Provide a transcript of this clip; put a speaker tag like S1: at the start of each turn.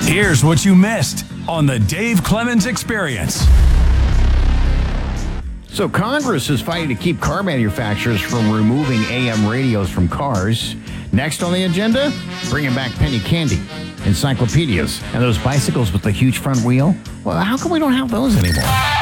S1: Here's what you missed on the Dave Clemens Experience.
S2: So Congress is fighting to keep car manufacturers from removing AM radios from cars. Next on the agenda, bringing back penny candy, encyclopedias, and those bicycles with the huge front wheel. Well, how come we don't have those anymore?